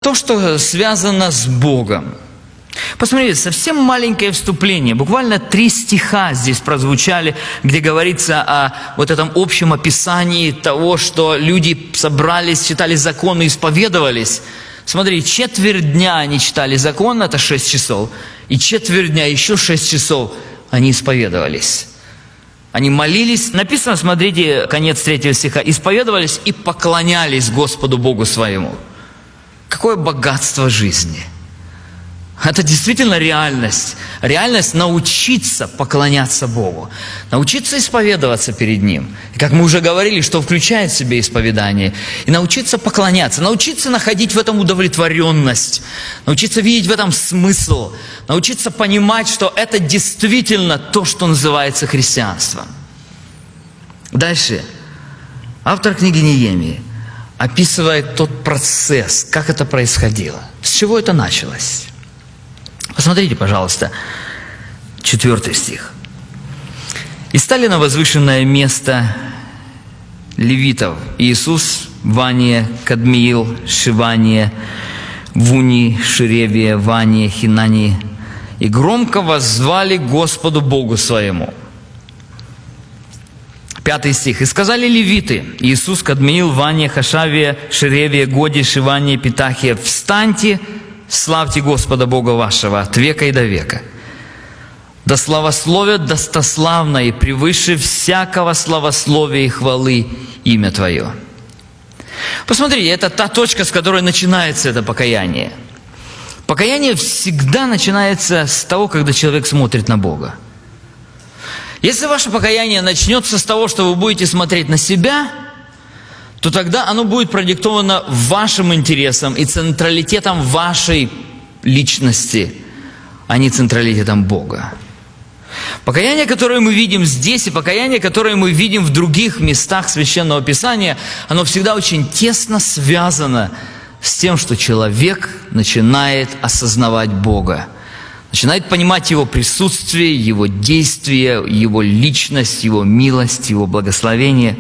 то, что связано с Богом. Посмотрите, совсем маленькое вступление, буквально 3 стиха здесь прозвучали, где говорится о вот этом общем описании того, что люди собрались, читали закон и исповедовались. Смотри, четверть дня они читали закон, это 6 часов, и четверть дня, еще 6 часов они исповедовались. Они молились, написано, смотрите, конец 3 стиха, исповедовались и поклонялись Господу Богу своему. Какое богатство жизни! Это действительно реальность. Реальность научиться поклоняться Богу. Научиться исповедоваться перед Ним. И как мы уже говорили, что включает в себе исповедание. И научиться поклоняться. Научиться находить в этом удовлетворенность. Научиться видеть в этом смысл. Научиться понимать, что это действительно то, что называется христианством. Дальше. Автор книги Неемии описывает тот процесс, как это происходило. С чего это началось? Посмотрите, пожалуйста, 4 стих. «И стали на возвышенное место левитов Иисус, Вания, Кадмиил, Шивания, Вуни, Шеревия, Вания, Хинани, и громко воззвали Господу Богу своему». 5 стих. «И сказали левиты, Иисус, Кадмиил, Вания, Хашавия, Шеревия, Годи, Шивания, Питахия, встаньте, славьте Господа Бога вашего от века и до века. Да славословят достославно и превыше всякого славословия и хвалы имя Твое». Посмотрите, это та точка, с которой начинается это покаяние. Покаяние всегда начинается с того, когда человек смотрит на Бога. Если ваше покаяние начнется с того, что вы будете смотреть на себя, то тогда оно будет продиктовано вашим интересом и централитетом вашей личности, а не централитетом Бога. Покаяние, которое мы видим здесь, и покаяние, которое мы видим в других местах Священного Писания, оно всегда очень тесно связано с тем, что человек начинает осознавать Бога, начинает понимать Его присутствие, Его действия, Его личность, Его милость, Его благословение.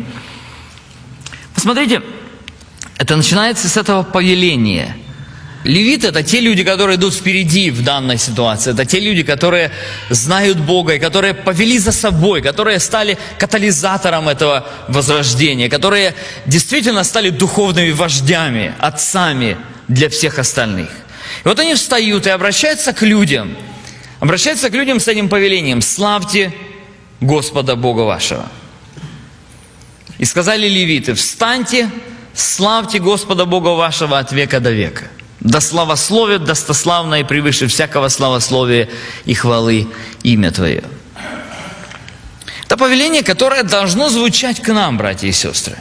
Посмотрите, это начинается с этого повеления. Левиты – это те люди, которые идут впереди в данной ситуации. Это те люди, которые знают Бога, и которые повели за собой, которые стали катализатором этого возрождения, которые действительно стали духовными вождями, отцами для всех остальных. И вот они встают и обращаются к людям с этим повелением: «Славьте Господа Бога вашего». И сказали левиты: «Встаньте, славьте Господа Бога вашего от века до века. Да славословит достославно и превыше всякого славословия и хвалы имя Твое». Это повеление, которое должно звучать к нам, братья и сестры.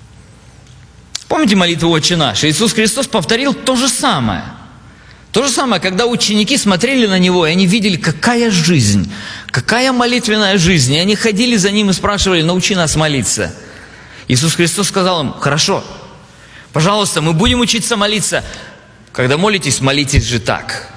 Помните молитву «Отче наш»? Иисус Христос повторил то же самое. То же самое, когда ученики смотрели на Него, и они видели, какая жизнь, какая молитвенная жизнь. И они ходили за Ним и спрашивали: «Научи нас молиться». Иисус Христос сказал им: «Хорошо, пожалуйста, мы будем учиться молиться. Когда молитесь, молитесь же так: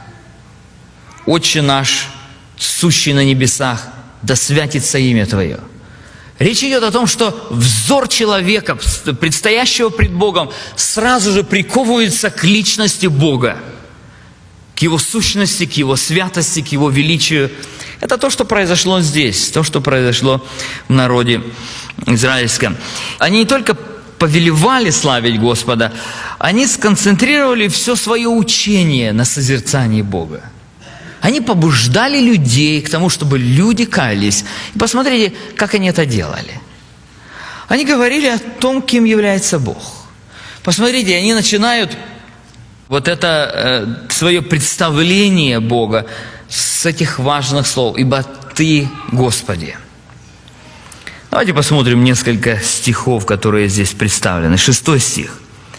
Отче наш, сущий на небесах, да святится имя Твое». Речь идет о том, что взор человека, предстоящего пред Богом, сразу же приковывается к личности Бога, к Его сущности, к Его святости, к Его величию. Это то, что произошло здесь, то, что произошло в народе израильском. Они не только повелевали славить Господа, они сконцентрировали все свое учение на созерцании Бога. Они побуждали людей к тому, чтобы люди каялись. И посмотрите, как они это делали. Они говорили о том, кем является Бог. Посмотрите, они начинают вот это свое представление Бога с этих важных слов: «Ибо Ты, Господи». Давайте посмотрим несколько стихов, которые здесь представлены. 6 стих.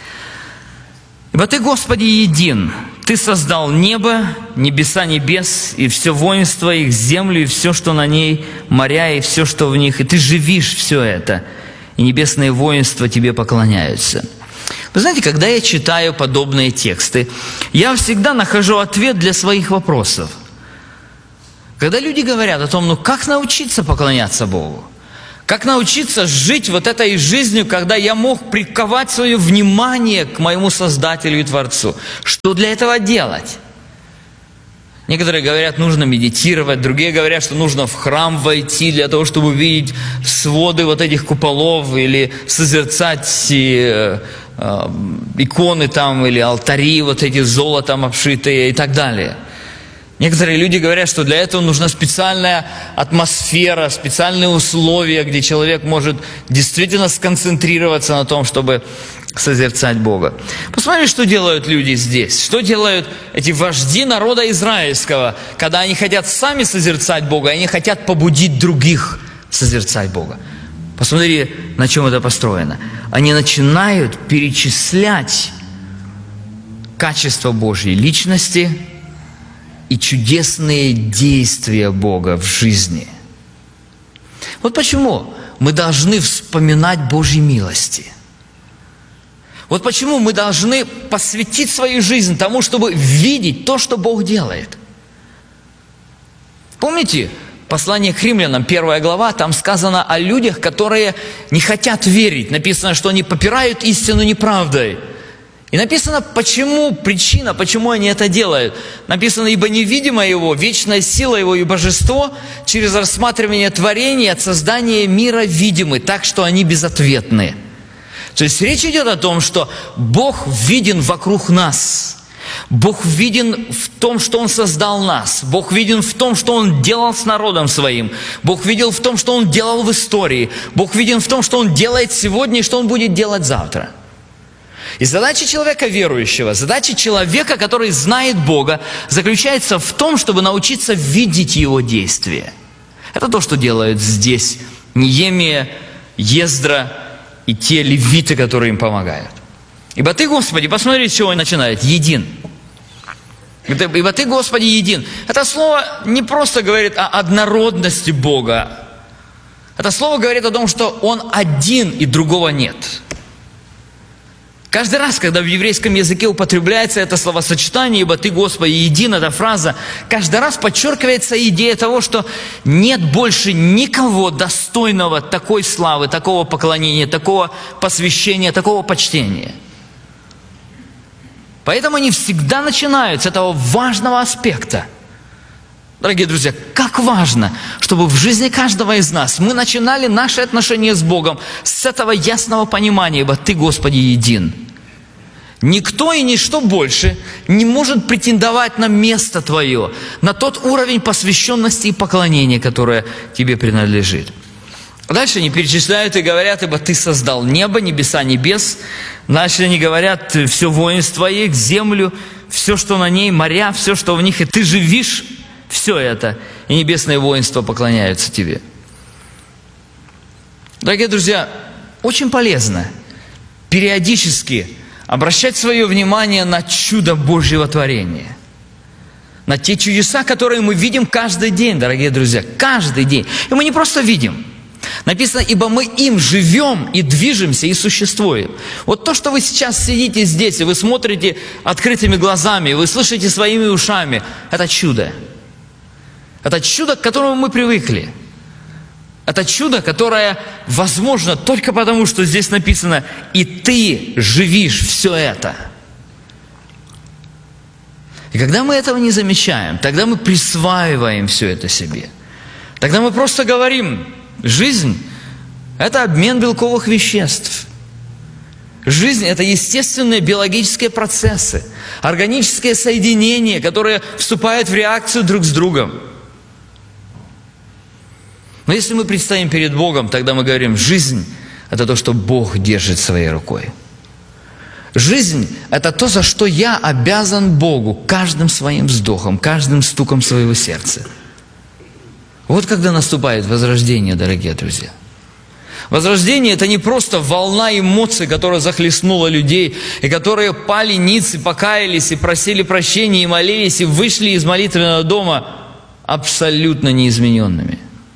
«Ибо Ты, Господи, един, Ты создал небо, небеса небес, и все воинство их, землю, и все, что на ней, моря, и все, что в них, и Ты живишь все это, и небесные воинства Тебе поклоняются». Вы знаете, когда я читаю подобные тексты, я всегда нахожу ответ для своих вопросов. Когда люди говорят о том, как научиться поклоняться Богу, Как научиться жить вот этой жизнью, когда я мог приковать свое внимание к моему Создателю и Творцу? Что для этого делать? Некоторые говорят, нужно медитировать, другие говорят, что нужно в храм войти для того, чтобы увидеть своды вот этих куполов или созерцать иконы там или алтари вот эти золотом обшитые и так далее. Некоторые люди говорят, что для этого нужна специальная атмосфера, специальные условия, где человек может действительно сконцентрироваться на том, чтобы созерцать Бога. Посмотрите, что делают люди здесь. Что делают эти вожди народа израильского, когда они хотят сами созерцать Бога, они хотят побудить других созерцать Бога. Посмотрите, на чем это построено. Они начинают перечислять качества Божьей личности и чудесные действия Бога в жизни. Вот почему мы должны вспоминать Божьи милости. Вот почему мы должны посвятить свою жизнь тому, чтобы видеть то, что Бог делает. Помните, послание к римлянам, 1 глава, там сказано о людях, которые не хотят верить. Написано, что они попирают истину неправдой. И написано, почему, причина, почему они это делают. Написано, ибо невидимо Его, вечная сила Его и божество через рассматривание творений от создания мира видимы, так что они безответны. То есть речь идет о том, что Бог виден вокруг нас. Бог виден в том, что Он создал нас. Бог виден в том, что Он делал с народом Своим. Бог видел в том, что Он делал в истории. Бог виден в том, что Он делает сегодня и что Он будет делать завтра. И задача человека верующего, задача человека, который знает Бога, заключается в том, чтобы научиться видеть Его действия. Это то, что делают здесь Неемия, Ездра и те левиты, которые им помогают. Ибо Ты, Господи, посмотри, с чего он начинает. Един. Ибо Ты, Господи, един. Это слово не просто говорит о однородности Бога. Это слово говорит о том, что Он один и другого нет. Каждый раз, когда в еврейском языке употребляется это словосочетание, ибо Ты, Господи, един, эта фраза, каждый раз подчеркивается идея того, что нет больше никого достойного такой славы, такого поклонения, такого посвящения, такого почтения. Поэтому они всегда начинают с этого важного аспекта. Дорогие друзья, как важно, чтобы в жизни каждого из нас мы начинали наши отношения с Богом с этого ясного понимания, ибо Ты, Господи, един. Никто и ничто больше не может претендовать на место Твое, на тот уровень посвященности и поклонения, которое Тебе принадлежит. Дальше они перечисляют и говорят, ибо Ты создал небо, небеса, небес. Дальше они говорят, все воинство их, землю, все, что на ней, моря, все, что в них, и Ты живишь. Все это, и небесное воинство поклоняются Тебе. Дорогие друзья, очень полезно периодически обращать свое внимание на чудо Божьего творения. На те чудеса, которые мы видим каждый день, дорогие друзья, каждый день. И мы не просто видим. Написано, ибо мы им живем и движемся и существуем. Вот то, что вы сейчас сидите здесь, и вы смотрите открытыми глазами, и вы слышите своими ушами, это чудо. Это чудо, к которому мы привыкли. Это чудо, которое возможно только потому, что здесь написано, и ты живишь все это. И когда мы этого не замечаем, тогда мы присваиваем все это себе. Тогда мы просто говорим, жизнь – это обмен белковых веществ. Жизнь – это естественные биологические процессы, органические соединения, которые вступают в реакцию друг с другом. Но если мы предстоим перед Богом, тогда мы говорим, жизнь – это то, что Бог держит своей рукой. Жизнь – это то, за что я обязан Богу каждым своим вздохом, каждым стуком своего сердца. Вот когда наступает возрождение, дорогие друзья. Возрождение – это не просто волна эмоций, которая захлестнула людей, и которые пали ниц, и покаялись, и просили прощения, и молились, и вышли из молитвенного дома абсолютно неизмененными.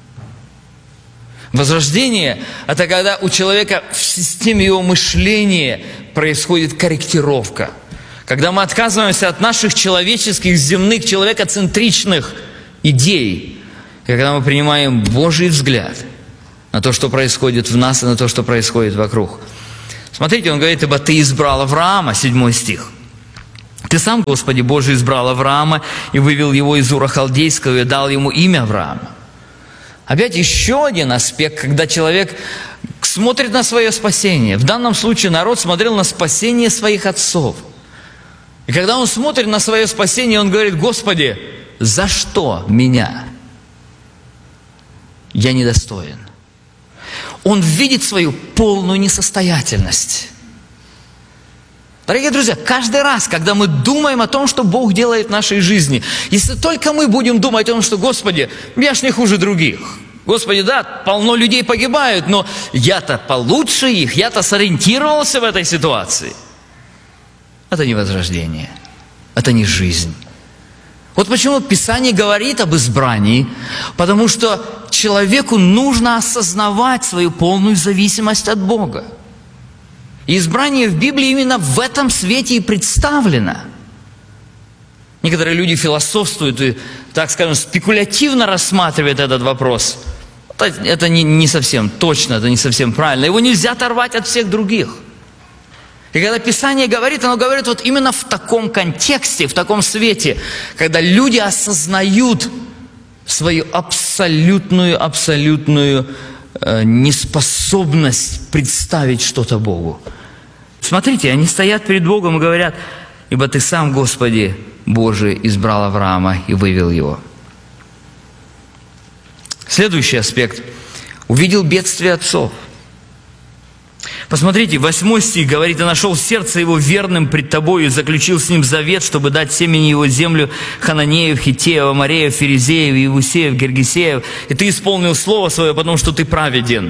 Возрождение – это когда у человека в системе его мышления происходит корректировка. Когда мы отказываемся от наших человеческих, земных, человекоцентричных идей. И когда мы принимаем Божий взгляд на то, что происходит в нас, и на то, что происходит вокруг. Смотрите, он говорит, ибо ты избрал Авраама, 7 стих. Ты сам, Господи Боже, избрал Авраама и вывел его из Ура Халдейского и дал ему имя Авраама. Опять еще один аспект, когда человек смотрит на свое спасение. В данном случае народ смотрел на спасение своих отцов. И когда он смотрит на свое спасение, он говорит, Господи, за что меня? Я недостоин. Он видит свою полную несостоятельность. Дорогие друзья, каждый раз, когда мы думаем о том, что Бог делает в нашей жизни, если только мы будем думать о том, что, Господи, я ж не хуже других. Господи, да, полно людей погибают, но я-то получше их, я-то сориентировался в этой ситуации. Это не возрождение, это не жизнь. Вот почему Писание говорит об избрании, потому что человеку нужно осознавать свою полную зависимость от Бога. И избрание в Библии именно в этом свете и представлено. Некоторые люди философствуют и, так скажем, спекулятивно рассматривают этот вопрос. Это не совсем точно, это не совсем правильно. Его нельзя оторвать от всех других. И когда Писание говорит, оно говорит вот именно в таком контексте, в таком свете, когда люди осознают свою абсолютную неспособность представить что-то Богу. Смотрите, они стоят перед Богом и говорят, ибо Ты сам, Господи Боже, избрал Авраама и вывел его. Следующий аспект. Увидел бедствие отцов. Посмотрите, 8 стих говорит, «И нашел сердце его верным пред тобою, и заключил с ним завет, чтобы дать семени его землю Хананеев, Хиттеев, Амореев, Ферезеев, Иевусеев, Гергесеев, и ты исполнил слово свое, потому что ты праведен».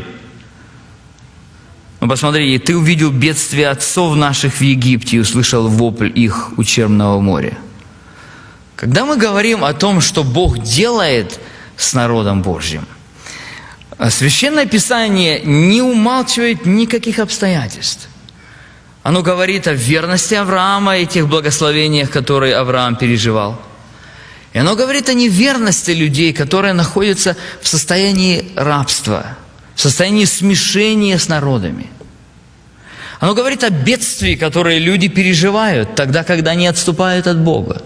Но посмотри, «И ты увидел бедствие отцов наших в Египте, и услышал вопль их у Черного моря». Когда мы говорим о том, что Бог делает с народом Божьим, Священное Писание не умалчивает никаких обстоятельств. Оно говорит о верности Авраама и тех благословениях, которые Авраам переживал. И оно говорит о неверности людей, которые находятся в состоянии рабства, в состоянии смешения с народами. Оно говорит о бедствии, которые люди переживают тогда, когда они отступают от Бога.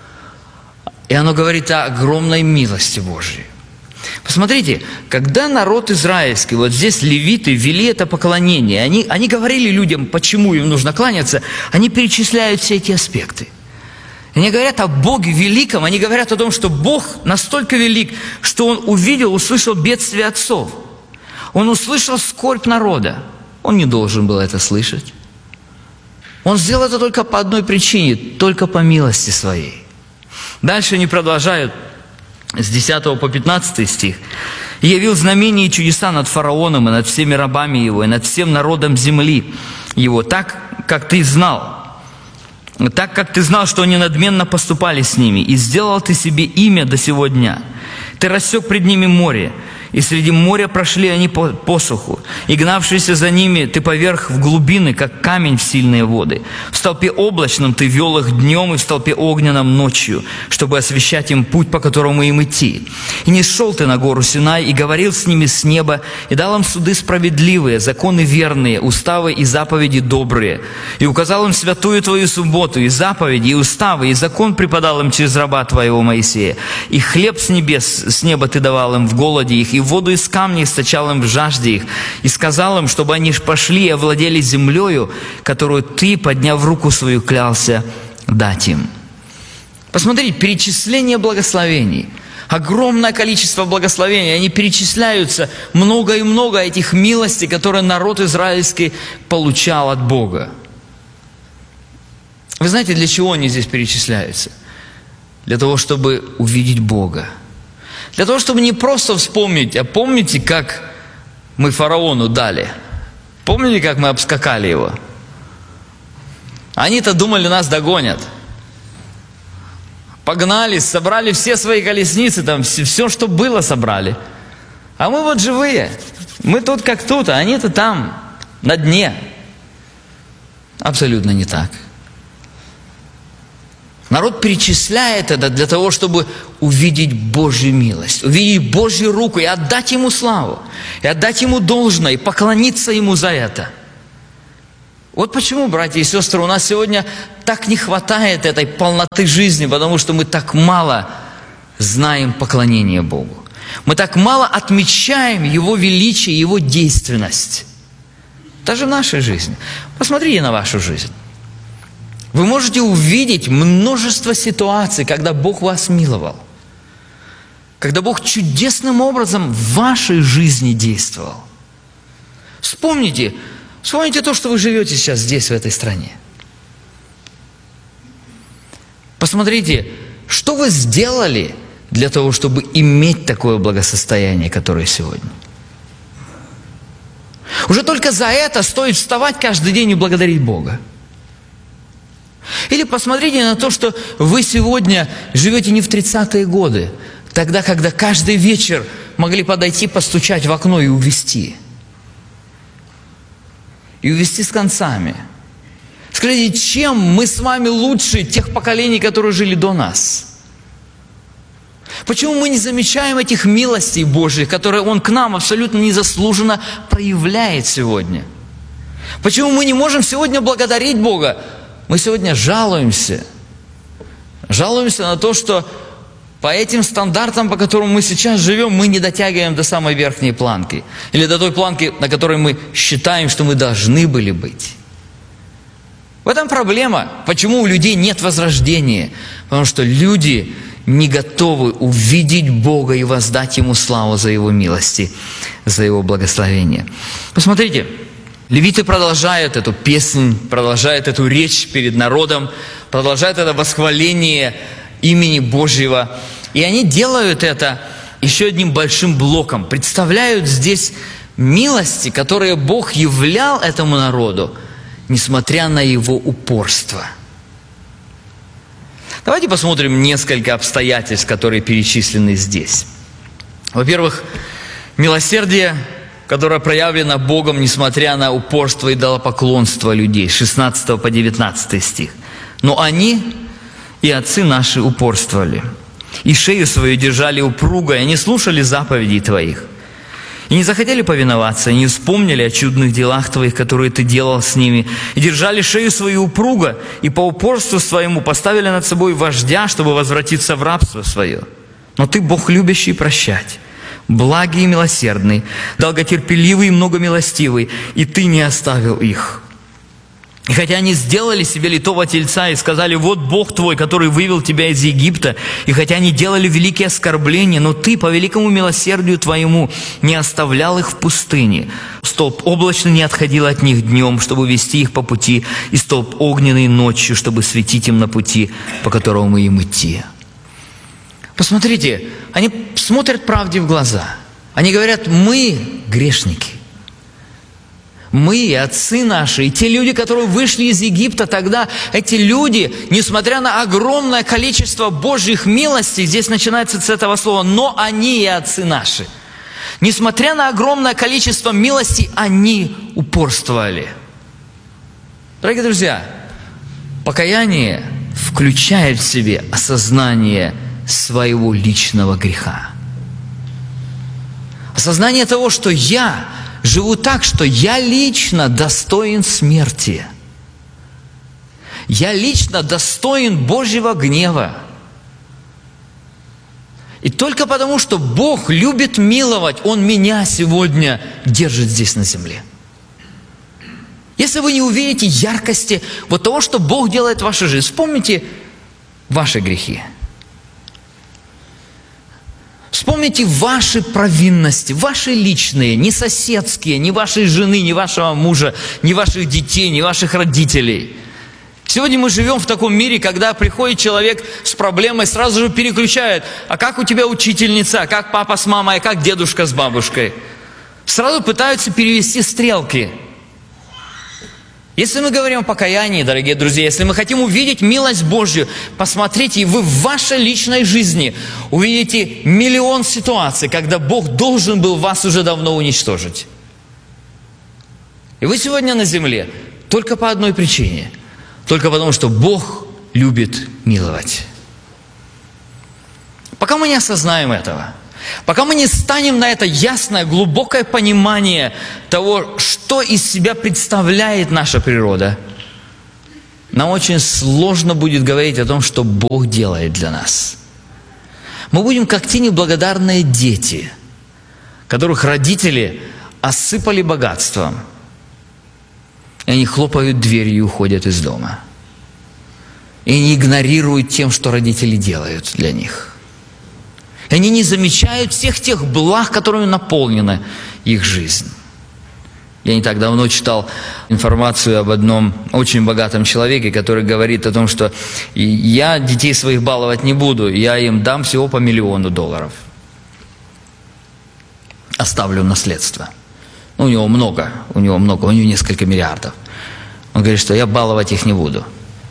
И оно говорит о огромной милости Божьей. Посмотрите, когда народ израильский, вот здесь левиты вели это поклонение, они говорили людям, почему им нужно кланяться, они перечисляют все эти аспекты. Они говорят о Боге великом, они говорят о том, что Бог настолько велик, что Он увидел, услышал бедствие отцов. Он услышал скорбь народа. Он не должен был это слышать. Он сделал это только по одной причине, только по милости своей. Дальше они продолжают. С 10 по 15 стих. «И явил знамения и чудеса над фараоном и над всеми рабами его, и над всем народом земли его, так, как ты знал, что они надменно поступали с ними, и сделал ты себе имя до сего дня. Ты рассек пред ними море, и среди моря прошли они по посуху, и гнавшиеся за ними ты поверх в глубины, как камень в сильные воды. В столпе облачном ты вел их днем, и в столпе огненном ночью, чтобы освещать им путь, по которому им идти. И не шел ты на гору Синай, и говорил с ними с неба, и дал им суды справедливые, законы верные, уставы и заповеди добрые. И указал им святую твою субботу, и заповеди, и уставы, и закон преподал им через раба твоего Моисея. И хлеб с небес, с неба ты давал им в голоде их, и воду из камней источал им в жажде их, и сказал им, чтобы они пошли и овладели землею, которую ты, подняв руку свою, клялся дать им». Посмотрите, перечисление благословений. Огромное количество благословений. Они перечисляются, много и много этих милостей, которые народ израильский получал от Бога. Вы знаете, для чего они здесь перечисляются? Для того, чтобы увидеть Бога. Для того, чтобы не просто вспомнить, а помните, как мы фараону дали? Помните, как мы обскакали его? Они-то думали, нас догонят. Погнались, собрали все свои колесницы, там все, что было, собрали. А мы вот живые. Мы тут как тут, а они-то там, на дне. Абсолютно не так. Народ перечисляет это для того, чтобы увидеть Божью милость, увидеть Божью руку и отдать Ему славу, и отдать Ему должное, и поклониться Ему за это. Вот почему, братья и сестры, у нас сегодня так не хватает этой полноты жизни, потому что мы так мало знаем поклонение Богу. Мы так мало отмечаем Его величие, Его действенность. Даже в нашей жизни. Посмотрите на вашу жизнь. Вы можете увидеть множество ситуаций, когда Бог вас миловал. Когда Бог чудесным образом в вашей жизни действовал. Вспомните то, что вы живете сейчас здесь, в этой стране. Посмотрите, что вы сделали для того, чтобы иметь такое благосостояние, которое сегодня. Уже только за это стоит вставать каждый день и благодарить Бога. Или посмотрите на то, что вы сегодня живете не в 30-е годы, тогда, когда каждый вечер могли подойти, постучать в окно и увести. И увести с концами. Скажите, чем мы с вами лучше тех поколений, которые жили до нас? Почему мы не замечаем этих милостей Божьих, которые Он к нам абсолютно незаслуженно проявляет сегодня? Почему мы не можем сегодня благодарить Бога? Мы сегодня жалуемся. Жалуемся на то, что по этим стандартам, по которым мы сейчас живем, мы не дотягиваем до самой верхней планки. Или до той планки, на которой мы считаем, что мы должны были быть. В этом проблема. Почему у людей нет возрождения? Потому что люди не готовы увидеть Бога и воздать Ему славу за Его милости, за Его благословение. Посмотрите. Левиты продолжают эту песнь, продолжают эту речь перед народом, продолжают это восхваление имени Божьего. И они делают это еще одним большим блоком. Представляют здесь милости, которые Бог являл этому народу, несмотря на его упорство. Давайте посмотрим несколько обстоятельств, которые перечислены здесь. Во-первых, милосердие, которое проявлено Богом, несмотря на упорство и идолопоклонство людей. 16 по 19 стих. «Но они и отцы наши упорствовали, и шею свою держали упруго, и они слушали заповедей Твоих, и не захотели повиноваться, и не вспомнили о чудных делах Твоих, которые Ты делал с ними, и держали шею свою упруго, и по упорству своему поставили над собой вождя, чтобы возвратиться в рабство свое. Но Ты Бог любящий прощать, благий и милосердный, долготерпеливый и многомилостивый, и Ты не оставил их. И хотя они сделали себе литого тельца и сказали: вот Бог твой, который вывел тебя из Египта, и хотя они делали великие оскорбления, но Ты по великому милосердию Твоему не оставлял их в пустыне. Столб облачный не отходил от них днем, чтобы вести их по пути, и столб огненный ночью, чтобы светить им на пути, по которому им идти». Посмотрите, они смотрят правде в глаза. Они говорят: мы грешники. Мы и отцы наши, и те люди, которые вышли из Египта тогда, эти люди, несмотря на огромное количество Божьих милостей, здесь начинается с этого слова, но они и отцы наши. Несмотря на огромное количество милостей, они упорствовали. Дорогие друзья, покаяние включает в себе осознание своего личного греха. Осознание того, что я живу так, что я лично достоин смерти. Я лично достоин Божьего гнева. И только потому, что Бог любит миловать, Он меня сегодня держит здесь на земле. Если вы не увидите яркости вот того, что Бог делает в вашей жизни, вспомните ваши грехи. Вспомните ваши провинности, ваши личные, не соседские, не вашей жены, не вашего мужа, не ваших детей, не ваших родителей. Сегодня мы живем в таком мире, когда приходит человек с проблемой, сразу же переключает: а как у тебя учительница, а как папа с мамой, а как дедушка с бабушкой? Сразу пытаются перевести стрелки. Если мы говорим о покаянии, дорогие друзья, если мы хотим увидеть милость Божью, посмотрите, и вы в вашей личной жизни увидите миллион ситуаций, когда Бог должен был вас уже давно уничтожить. И вы сегодня на земле только по одной причине. Только потому, что Бог любит миловать. Пока мы не осознаем этого, пока мы не станем на это ясное, глубокое понимание того, что из себя представляет наша природа, нам очень сложно будет говорить о том, что Бог делает для нас. Мы будем как те неблагодарные дети, которых родители осыпали богатством, и они хлопают дверью и уходят из дома. И они игнорируют тем, что родители делают для них. И они не замечают всех тех благ, которыми наполнена их жизнь. Я не так давно читал информацию об одном очень богатом человеке, который говорит о том, что я детей своих баловать не буду, я им дам всего по $1 миллион. Оставлю наследство. У него много, у него несколько миллиардов. Он говорит, что я баловать их не буду.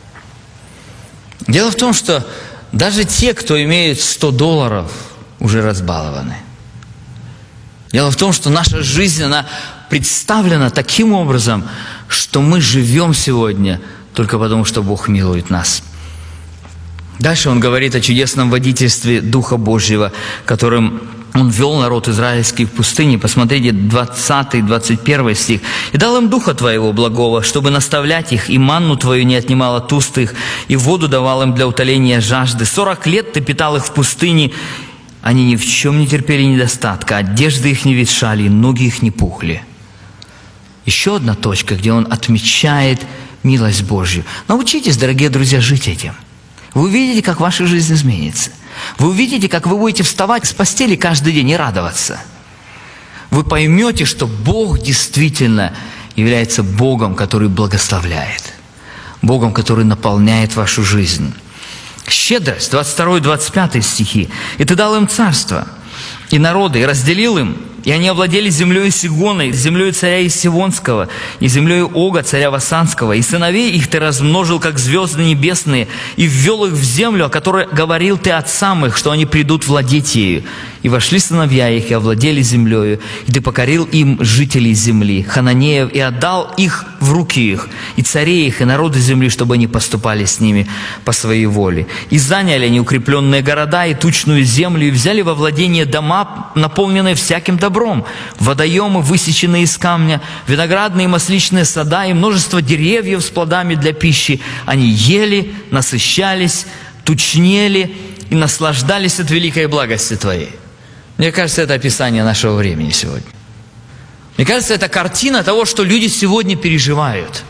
Дело в том, что даже те, кто имеет $100, уже разбалованы. Дело в том, что наша жизнь, она представлена таким образом, что мы живем сегодня только потому, что Бог милует нас. Дальше он говорит о чудесном водительстве Духа Божьего, которым Он вел народ израильский в пустыне. Посмотрите, 20-21 стих. «И дал им Духа Твоего благого, чтобы наставлять их, и манну Твою не отнимал от уст их, и воду давал им для утоления жажды. 40 лет Ты питал их в пустыне, они ни в чем не терпели недостатка, одежды их не ветшали, и ноги их не пухли». Еще одна точка, где он отмечает милость Божью. Научитесь, дорогие друзья, жить этим. Вы увидите, как ваша жизнь изменится. Вы увидите, как вы будете вставать с постели каждый день и радоваться. Вы поймете, что Бог действительно является Богом, который благословляет. Богом, который наполняет вашу жизнь. Щедрость, 22-25 стихи. «И Ты дал им царство и народы, и разделил им, и они овладели землей Сигона, и землей царя Исивонского, и землей Ога, царя Васанского, и сыновей их Ты размножил, как звезды небесные, и ввел их в землю, о которой говорил Ты отцам их, что они придут владеть ею. И вошли сыновья их, и овладели землею, и Ты покорил им жителей земли, хананеев, и отдал их в руки их, и царей их, и народы земли, чтобы они поступали с ними по своей воле. И заняли они укрепленные города и тучную землю, и взяли во владение дома, наполненные всяким добром, водоемы, высеченные из камня, виноградные и масличные сада, и множество деревьев с плодами для пищи. Они ели, насыщались, тучнели и наслаждались от великой благости Твоей». Мне кажется, это описание нашего времени сегодня. Мне кажется, это картина того, что люди сегодня переживают.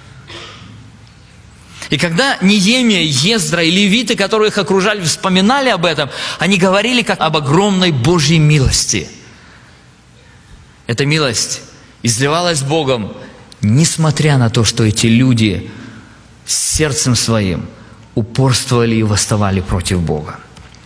И когда Неемия, Ездра и левиты, которые их окружали, вспоминали об этом, они говорили как об огромной Божьей милости. Эта милость изливалась Богом, несмотря на то, что эти люди с сердцем своим упорствовали и восставали против Бога.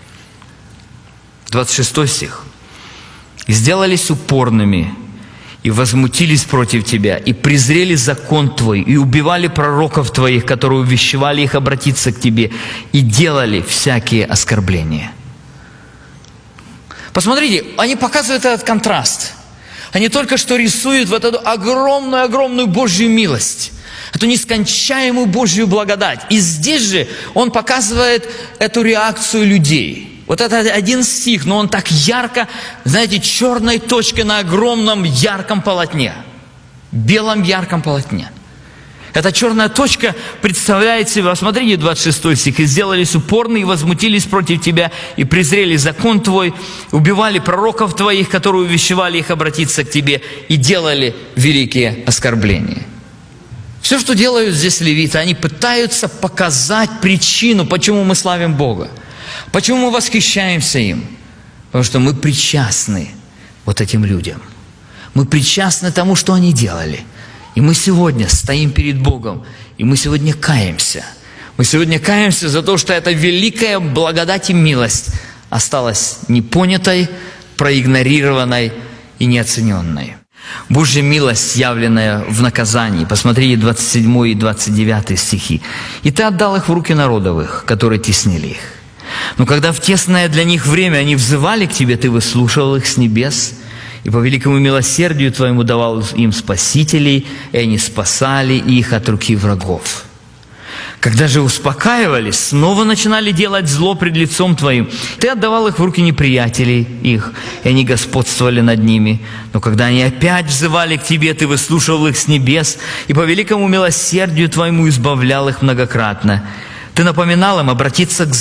26 стих. «И сделались упорными, и возмутились против Тебя, и презрели закон Твой, и убивали пророков Твоих, которые увещевали их обратиться к Тебе, и делали всякие оскорбления». Посмотрите, они показывают этот контраст. Они только что рисуют вот эту огромную Божью милость, эту нескончаемую Божью благодать. И здесь же он показывает эту реакцию людей. Вот это один стих, но он так ярко, знаете, черной точкой на огромном ярком полотне. Белом ярком полотне. Эта черная точка представляет себя, смотрите, 26 стих. «И сделались упорны, и возмутились против Тебя, и презрели закон Твой, убивали пророков Твоих, которые увещевали их обратиться к Тебе, и делали великие оскорбления». Все, что делают здесь левиты, они пытаются показать причину, почему мы славим Бога. Почему мы восхищаемся им? Потому что мы причастны вот этим людям. Мы причастны тому, что они делали. И мы сегодня стоим перед Богом, и мы сегодня каемся. Мы сегодня каемся за то, что эта великая благодать и милость осталась непонятой, проигнорированной и неоцененной. Божья милость, явленная в наказании. Посмотрите 27 и 29 стихи. «И Ты отдал их в руки народовых, которые теснили их. Но когда в тесное для них время они взывали к Тебе, Ты выслушивал их с небес, и по великому милосердию Твоему давал им спасителей, и они спасали их от руки врагов. Когда же успокаивались, снова начинали делать зло пред лицом Твоим. Ты отдавал их в руки неприятелей их, и они господствовали над ними. Но когда они опять взывали к Тебе, Ты выслушивал их с небес, и по великому милосердию Твоему избавлял их многократно. Ты напоминал им обратиться к